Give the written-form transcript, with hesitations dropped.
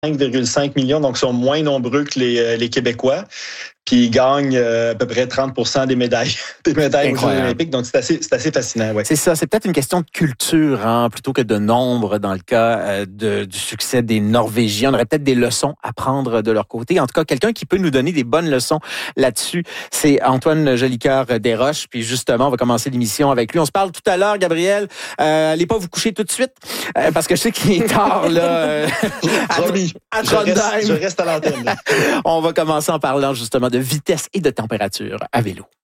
5,5 millions, donc sont moins nombreux que les Québécois. Puis ils gagnent à peu près 30% des médailles aux Jeux olympiques. Donc, c'est assez fascinant. Ouais. C'est ça. C'est peut-être une question de culture plutôt que de nombre dans le cas du succès des Norvégiens. On aurait peut-être des leçons à prendre de leur côté. En tout cas, quelqu'un qui peut nous donner des bonnes leçons là-dessus, c'est Antoine Jolicoeur Desroches. Puis justement, on va commencer l'émission avec lui. On se parle tout à l'heure, Gabriel. Allez pas vous coucher tout de suite parce que je sais qu'il est tard là. À je reste à l'antenne. On va commencer en parlant justement de vitesse et de température à vélo.